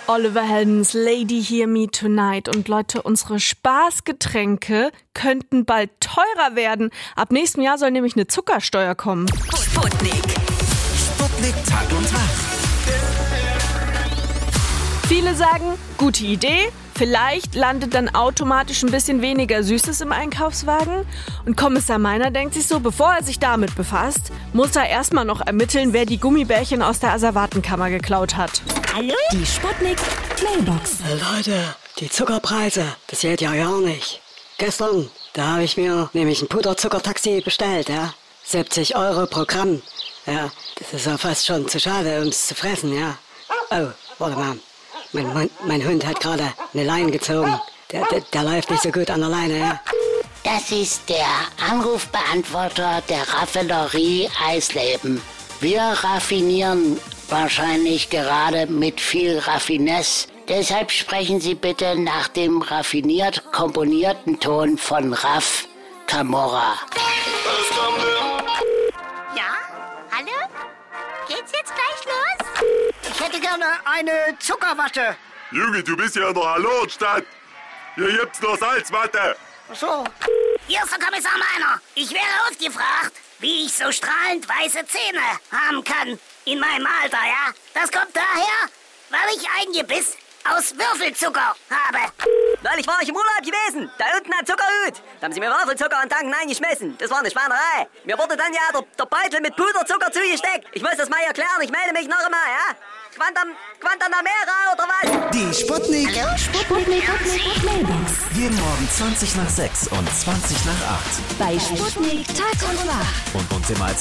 Oliver Heldens Lady Hear Me Tonight. Und Leute, unsere Spaßgetränke könnten bald teurer werden. Ab nächstem Jahr soll nämlich eine Zuckersteuer kommen. Sputnik. Sputnik Tag und Wach. Viele sagen, gute Idee. Vielleicht landet dann automatisch ein bisschen weniger Süßes im Einkaufswagen. Und Kommissar Meiner denkt sich so, bevor er sich damit befasst, muss er erstmal noch ermitteln, wer die Gummibärchen aus der Asservatenkammer geklaut hat. Hallo? Die Sputnik Mailbox. Leute, die Zuckerpreise, das geht ja gar nicht. Gestern, da habe ich mir nämlich ein Puderzuckertaxi bestellt, ja. 70 € pro Gramm. Ja, das ist ja fast schon zu schade, um es zu fressen, ja. Oh, warte mal. Mein Hund hat gerade eine Leine gezogen. Der läuft nicht so gut an der Leine, ja. Das ist der Anrufbeantworter der Raffinerie Eisleben. Wir raffinieren wahrscheinlich gerade mit viel Raffinesse. Deshalb sprechen Sie bitte nach dem raffiniert komponierten Ton von Raff Camorra. Ja? Hallo? Geht's jetzt gleich los? Ich hätte gerne eine Zuckerwatte. Junge, du bist ja in der Hallo-Stadt. Hier gibt's nur Salzwatte. Ach so. Hier ist der Kommissar Meiner. Ich wäre aufgefragt, wie ich so strahlend weiße Zähne haben kann in meinem Alter, ja? Das kommt daher, weil ich ein Gebiss aus Würfelzucker habe. Neulich war ich im Urlaub gewesen. Da unten am Zuckerhut. Da haben sie mir Würfelzucker und Tanken eingeschmissen. Das war eine Schweinerei. Mir wurde dann ja der Beutel mit Puderzucker zugesteckt. Ich muss das mal erklären. Ich melde mich noch einmal, ja? Guantanamera oder was? Die Sputnik. Hallo, Sputnik Mailbox. Jeden Morgen 20 nach 6 und 20 nach 8. Bei Sputnik Tag und Wach. Und uns im